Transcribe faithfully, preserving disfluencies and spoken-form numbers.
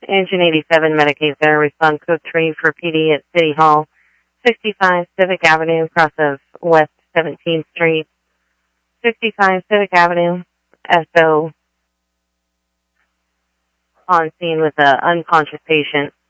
Engine eighty-seven, Medicaid Center, respond code three for P D at City Hall, sixty-five Civic Avenue, across of West seventeenth Street. sixty-five Civic Avenue, S O on scene with an unconscious patient.